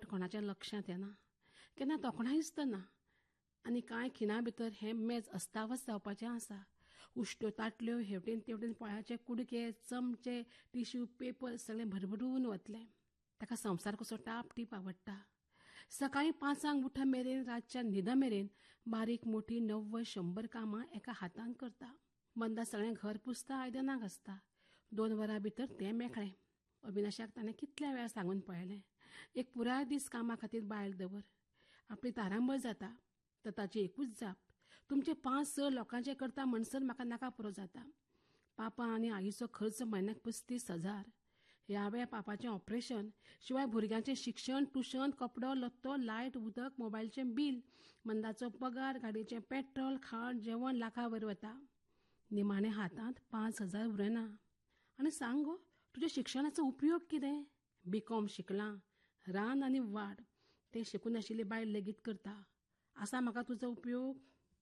फावट कोणाच्या लक्षांत येना, केन्ना तोखणाय दिसतना. आनी कांय खिणा भितर हें मेज अस्तावस्त जावपाचें आसा. उश्ट्यो ताटल्यो, हेवटेन तेवटेन पळयाचे कुडके, चमचे, टिश्यू पेपर सगळें भरभरून वतलें. ताका संवसार कसो टाप टीप आवडटा. सकाळीं 5 उठ मेरेन रातच्या न्हिद मेरेन बारीक मोठी 90-100 कामां एका हातान करता. मंदा सगळें घर पुसता, आयदनां घासता. 2 वरां भितर तें मेकळें. अविनाशाक ताणें कितल्या वेळा सांगून पळयलें, एक पुराय दीस कामा खातीर बायल दवर. आपली तारांबळ जाता तर ताची एकूच जाप, तुमचे 5-6 लोकांचे करता म्हणसर म्हाका नाका पुरो जाता. पापा आनी आईचो खर्च म्हयन्याक 35,000. ह्या वेळा पापाचें ऑपरेशन, शिवाय भुरग्यांचें शिक्षण, ट्युशन, कपडो, लत्तो, लायट, उदक, मोबायलचें बील, मंदाचो पगार, गाडयेचें पेट्रोल, खाण, जेवण लाखां वयर वता. निमाणे हातांत 5,000 उरना. आनी सांग गो, तुज्या शिक्षणाचो उपयोग कितें? B.Com शिकलां, रान आनी वाड तें शिकून आशिल्ली बायल लेगीत करता. आसा म्हाका तुजो उपयोग?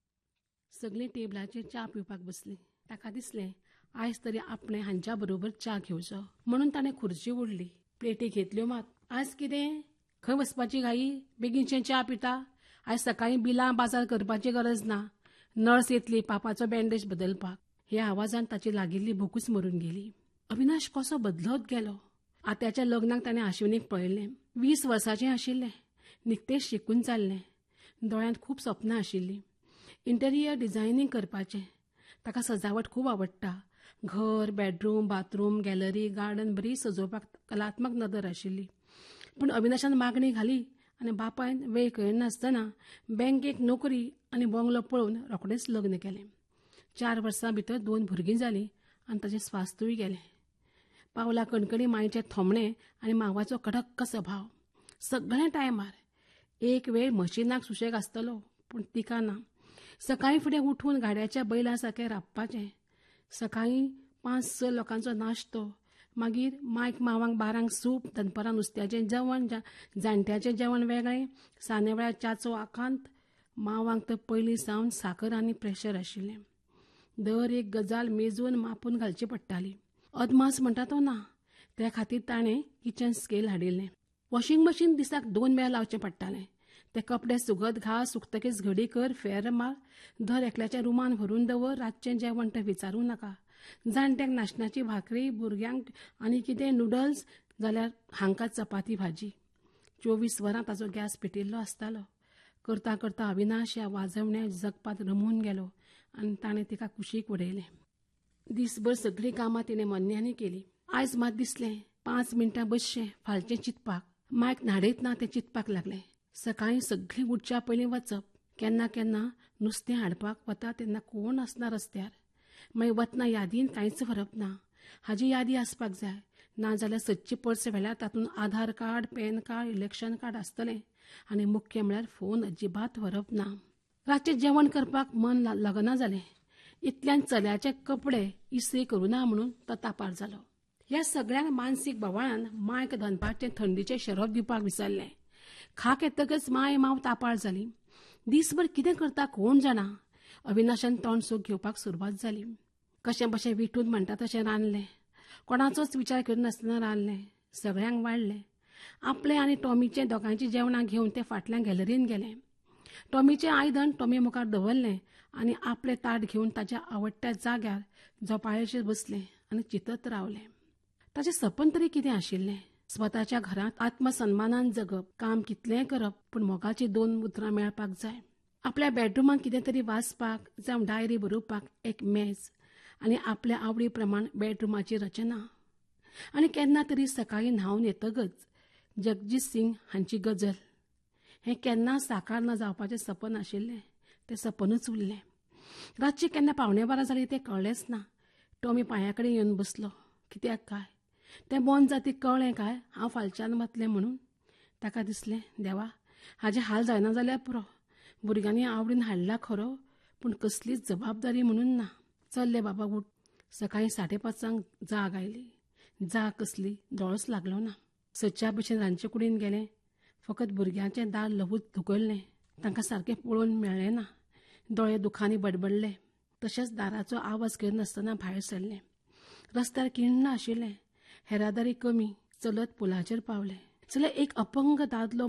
सगळीं टेबलाचेर च्या पिवपाक बसलीं. ताका दिसलें आयज तरी आपणें हांच्या बरोबर च्या घेवचो. म्हणून ताणें खुर्ची ओडली. प्लेटी घेतल्यो मात. आयज कितें? खंय वचपाची घाई? बेगीनशें च्या पिता. आयज सकाळीं बिलां बाजार करपाची गरज ना. नर्स येतली पापाचो बँडेज बदलपाक. ह्या आवाजान ताची लागिल्ली भूकूच मरून गेली. अविनाश कसो बदलत गेलो. आत्याच्या लग्नाक ताणें आश्विनीक पळयलें. 20 वर्साचें आशिल्लें. निकतेंच शिकून जाल्लें. दोळ्यांत खूब सपनां आशिल्लीं. इंटेरियर डिझायनींग करपाचें. ताका सजावट खूब आवडटा. घर, बेडरूम, बाथरूम, गॅलरी, गार्डन बरी सजोवपाक कलात्मक नदर आशिल्ली. पूण अविनाशान मागणी घाली आनी बापायन वेळ कळनासतना बँकेक नोकरी आनी बंगलो पळोवन रोखडेंच लग्न केलें. 4 वर्सां भितर 2 भुरगीं जालीं आनी ताचें स्वास्थूय गेलें. पावला कणकणी मायेचें थोमणें आनी मावाचो कडक्क स्वभाव. सगळें टायमार. एक वेळ मशिनाक सुशेग आसतलो, पूण तिका ना. सकाळीं फुडें उठून गाड्याच्या बैला सारकें राबपाचें. सकाळीं 5-6 लोकांचो नाश्तो, मागीर मायक मावांक 12 सूप, दनपारां नुस्त्याचें जेवण, जाणट्याचें जेवण वेगळें, साने वेळार च्याचो आकांत. मावांक तर पयलीं सावन साकर आनी प्रेशर आशिल्लें. दर एक गजाल मेजून मापून घालची पडटाली. अदमास म्हणटा तो ना. त्या खातीर ताणें किचन स्केल हाडिल्लें. वॉशिंग मशीन दिसाक 2 वेळा लावचें पडटालें. ते कपडे सुकत घाल, सुकतकीच घडी कर, फेर मार, धर एकल्याच्या रुमान भरून दवर, रातचें जेवण तर विचारूं नाका. जाणट्यांक नाशनाची भाकरी, भुरग्यांक आनी कितें नूडल्स, जाल्यार हांकां चपाती भाजी. 24 वरां ताचो गॅस पेटिल्लो आसतालो. करता करता अविनाश ह्या वाजवण्या जगपात रमून गेलो आनी ताणें तिका कुशीक उडयलें. दिसभर सगळीं कामां तिणें मन्न्यांनी केलीं. आयज मात दिसलें 5 मिनटां बसचें फालचें चिंतपाक. मायक न्हाडयतना तें चिंतपाक लागलें. सकाळीं सगळीं उठच्या पयलीं वचप. केन्ना केन्ना नुस्तें हाडपाक वता तेन्ना कोण आसना रस्त्यार. मागीर वतना यादीन कांयच व्हरप ना. हाजी यादी आसपाक जाय. नाजाल्यार सदची पर्स व्हेल्यार तातूंत आधार card, pan card, election card आसतलें. आनी मुख्य म्हळ्यार फोन अजिबात व्हरप ना. रातचें जेवण करपाक मन लागना जालें. इतल्यान चल्याचे कपडे इस्त्री करुना म्हणून तो तापार जालो. ह्या सगळ्या मानसीक बोवाळान मायक दनपारचें थंडीचें शरब दिवपाक विसरलें. खाक येतकच माय माव तापार जाली. दिसभर कितें करता कोण जाणा. अविनाशान तोंड सूख घेवपाक सुरवात जाली. कशें बशें विठून म्हणटा तशें रांदलें. कोणाचोच विचार करिनासतना रांदलें. सगळ्यांक वाडलें. आपलें आनी टॉमीचें दोगांयचीं जेवणां घेवन ते फाटल्या गॅलरीन गेलें. टॉमीचें आयदन टॉमी मुखार दवरलें आनी आपलें ताट घेवन ताच्या आवडट्या जाग्यार झोपाळ्याचेर बसलें आनी चिंतत रावलें. ताचें सपन तरी कितें आशिल्लें? स्वताच्या घरांत आत्मसन्मानान जगप, काम कितलेंय करप, पूण मोगाचीं 2 उतरां मेळपाक जाय. आपल्या बेडरुमांत कितें तरी वाचपाक जावं डायरी बरोवपाक एक मेज आनी आपल्या आवडी प्रमाण बेडरुमाची रचना. आनी केन्ना तरी सकाळीं न्हांवन येतकच जगजीत सिंग हांची गजल. हें केन्ना साकार न जावपाचें सपन आशिल्लें. तें सपनूच उरलें. रातचें केन्ना 11:15 जालीं तें कळ्ळेंच ना. टॉमी पांया कडेन येवन बसलो. कित्याक काय? तें बोंद जातीक कळ्ळें काय हांव फालच्यान वतलें म्हणून. ताका दिसलें देवा, हाजे हाल जायना जाल्यार पुरो. भुरग्यांनी आवडीन हाडला खरो, पूण कसलीच जबाबदारी म्हणून ना. चल्ले बाबा उठ. सकाळीं 5:30 जाग आयली. जाग कसली दोळस लागलो ना. सच्या भशेन रांदचे कुडीन गेलें. फकत भुरग्यांचें दार लवूत धुकळ्ळें. तांकां सारकें पळोवन मेळ्ळें ना. दोळे दुखांनी बडबडले. तशेंच दाराचो आवाज करिनासतना भायर सरलें. रस्त्यार किण्ण आशिल्लें. येरादारी कमी. चलत पुलाचेर पावलें. जाल्यार एक अपंग दादलो